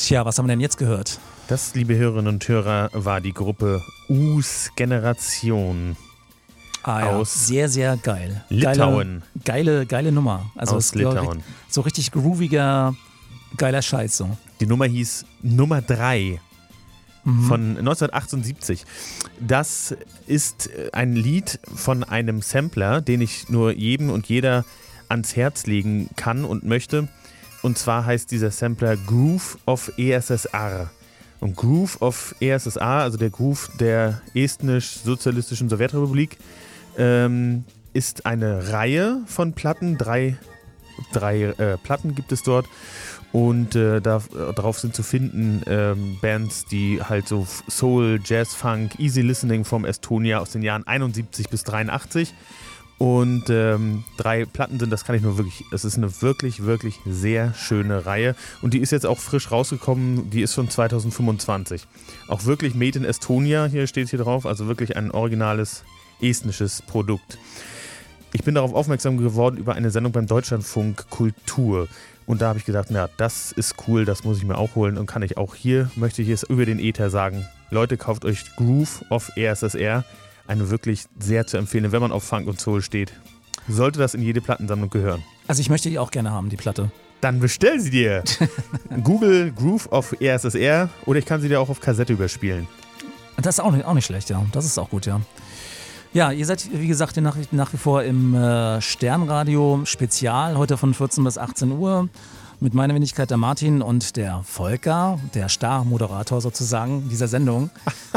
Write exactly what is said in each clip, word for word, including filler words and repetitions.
Tja, was haben wir denn jetzt gehört? Das, liebe Hörerinnen und Hörer, war die Gruppe Us Generation. Ah, ja. Aus sehr, sehr geil. Litauen. Geile, geile, geile Nummer. Also Aus es ist, glaub ich, Litauen. So richtig grooviger, geiler Scheiß. So. Die Nummer hieß Nummer drei Mhm. von neunzehnhundertachtundsiebzig. Das ist ein Lied von einem Sampler, den ich nur jedem und jeder ans Herz legen kann und möchte. Und zwar heißt dieser Sampler Groove of E S S R. Und Groove of E S S R, also der Groove der estnisch-sozialistischen Sowjetrepublik, ähm, ist eine Reihe von Platten. Drei, drei äh, Platten gibt es dort. Und äh, da, darauf sind zu finden ähm, Bands, die halt so Soul, Jazz, Funk, Easy Listening vom Estonia aus den Jahren einundsiebzig bis dreiundachtzig. Und ähm, drei Platten sind, das kann ich nur wirklich, es ist eine wirklich, wirklich sehr schöne Reihe. Und die ist jetzt auch frisch rausgekommen, die ist von zweitausendfünfundzwanzig. Auch wirklich made in Estonia, hier steht hier drauf, also wirklich ein originales estnisches Produkt. Ich bin darauf aufmerksam geworden über eine Sendung beim Deutschlandfunk Kultur. Und da habe ich gedacht, na, das ist cool, das muss ich mir auch holen und kann ich auch hier, möchte ich es über den Äther sagen. Leute, kauft euch Groove of E S S R. Eine wirklich sehr zu empfehlen, wenn man auf Funk und Soul steht. Sollte das in jede Plattensammlung gehören. Also ich möchte die auch gerne haben, die Platte. Dann bestell sie dir. Google Groove of E S S R oder ich kann sie dir auch auf Kassette überspielen. Das ist auch nicht, auch nicht schlecht, ja. Das ist auch gut, ja. Ja, ihr seid, wie gesagt, nach, nach wie vor im äh, Sternradio Spezial, heute von vierzehn bis achtzehn Uhr. Mit meiner Wenigkeit der Martin und der Volker, der Star-Moderator sozusagen dieser Sendung.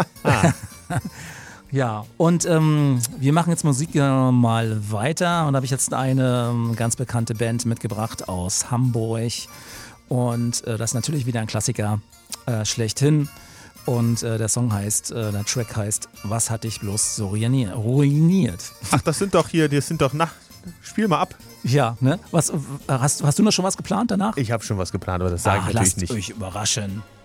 Ja, und ähm, wir machen jetzt Musik äh, mal weiter und da habe ich jetzt eine ähm, ganz bekannte Band mitgebracht aus Hamburg und äh, das ist natürlich wieder ein Klassiker äh, schlechthin und äh, der Song heißt, äh, der Track heißt Was hat dich bloß so ruinier- ruiniert? Ach, das sind doch hier, das sind doch, na, spiel mal ab. Ja, ne? Was, hast, hast du noch schon was geplant danach? Ich habe schon was geplant, aber das sage ich Ach, natürlich lasst nicht. euch überraschen.